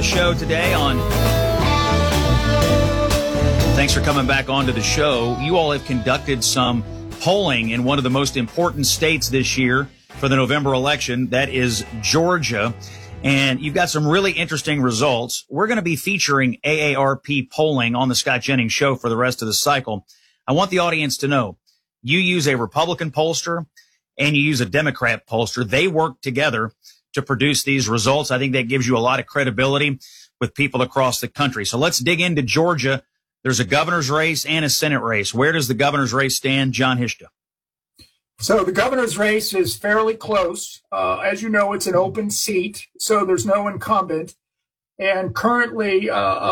the show today on... Thanks for coming back onto the show. You all have conducted some polling in one of the most important states this year for the November election. That is Georgia. And you've got some really interesting results. We're going to be featuring AARP polling on the Scott Jennings Show for the rest of the cycle. I want the audience to know you use a Republican pollster and you use a Democrat pollster. They work together to produce these results. I think that gives you a lot of credibility with people across the country. So let's dig into Georgia. There's a governor's race and a Senate race. Where does the governor's race stand, John Hishta? So the governor's race is fairly close. As you know, it's an open seat, so there's no incumbent. And currently,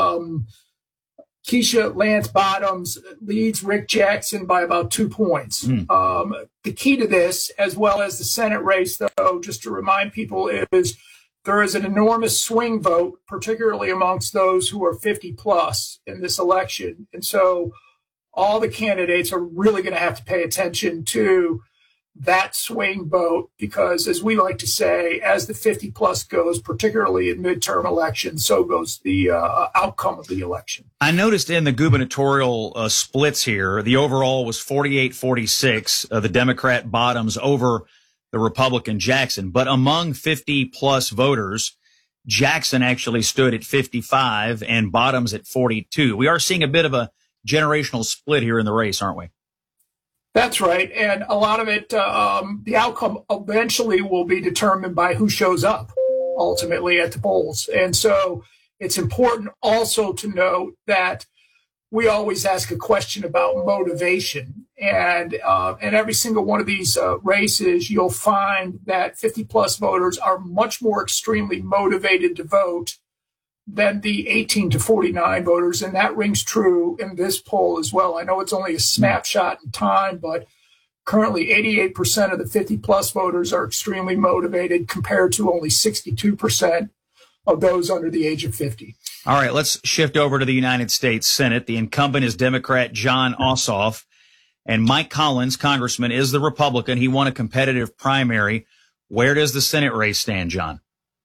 Keisha Lance Bottoms leads Rick Jackson by about 2 points. The key to this, as well as the Senate race, though, just to remind people, is there is an enormous swing vote, particularly amongst those who are 50 plus in this election. And so all the candidates are really going to have to pay attention to that swing vote because, as we like to say, as the 50 plus goes, particularly in midterm elections, so goes the outcome of the election. I noticed in the gubernatorial splits here, the overall was 48-46, the Democrat Bottoms over the Republican Jackson. But among 50 plus voters, Jackson actually stood at 55 and Bottoms at 42. We are seeing a bit of a generational split here in the race, aren't we? That's right. And a lot of it, the outcome eventually will be determined by who shows up ultimately at the polls. And so it's important also to note that we always ask a question about motivation. And in every single one of these races, you'll find that 50 plus voters are much more extremely motivated to vote than the 18 to 49 voters. And that rings true in this poll as well. I know it's only a snapshot in time, but currently 88% of the 50 plus voters are extremely motivated compared to only 62% of those under the age of 50. All right, let's shift over to the United States Senate. The incumbent is Democrat Jon Ossoff, and Mike Collins, congressman, is the Republican. He won a competitive primary. Where does the Senate race stand, John?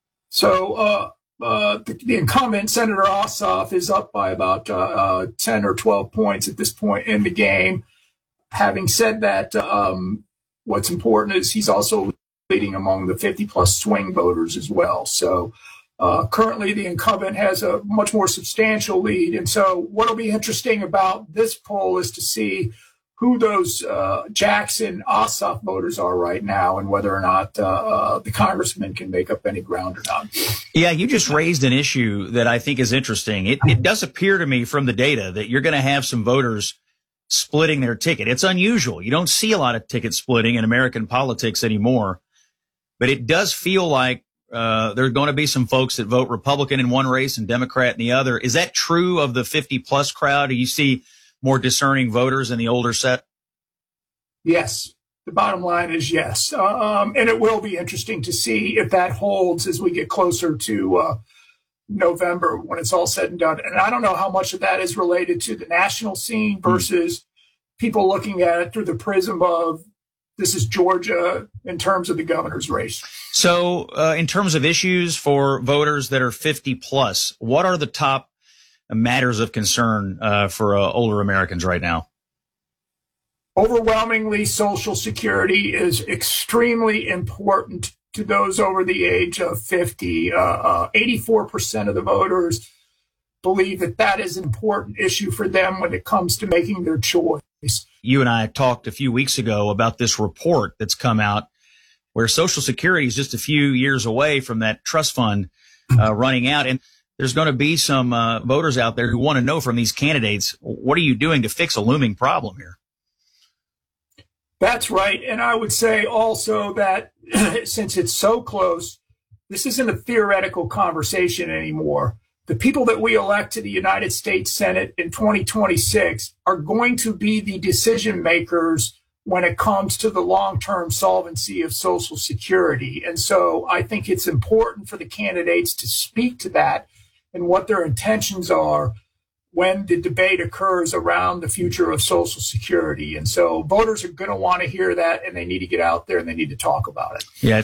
So, the incumbent, Senator Ossoff, is up by about 10 or 12 points at this point in the game. Having said that, what's important is he's also leading among the 50-plus swing voters as well. So currently the incumbent has a much more substantial lead. And so what will be interesting about this poll is to see who those Jackson Ossoff voters are right now and whether or not the congressman can make up any ground or not. Yeah, you just raised an issue that I think is interesting. It does appear to me from the data that you're going to have some voters splitting their ticket. It's unusual. You don't see a lot of ticket splitting in American politics anymore, but it does feel like there are going to be some folks that vote Republican in one race and Democrat in the other. Is that true of the 50-plus crowd? Do you see more discerning voters in the older set? Yes. The bottom line is yes. And it will be interesting to see if that holds as we get closer to November when it's all said and done. And I don't know how much of that is related to the national scene versus people looking at it through the prism of this is Georgia in terms of the governor's race. So in terms of issues for voters that are 50 plus, what are the top matters of concern for older Americans right now? Overwhelmingly, Social Security is extremely important to those over the age of 50. 84% of the voters believe that that is an important issue for them when it comes to making their choice. You and I talked a few weeks ago about this report that's come out where Social Security is just a few years away from that trust fund running out. And there's going to be some voters out there who want to know from these candidates, what are you doing to fix a looming problem here? That's right. And I would say also that since it's so close, this isn't a theoretical conversation anymore. The people that we elect to the United States Senate in 2026 are going to be the decision makers when it comes to the long-term solvency of Social Security. And so I think it's important for the candidates to speak to that and what their intentions are when the debate occurs around the future of Social Security. And so voters are going to want to hear that, and they need to get out there and they need to talk about it. Yeah.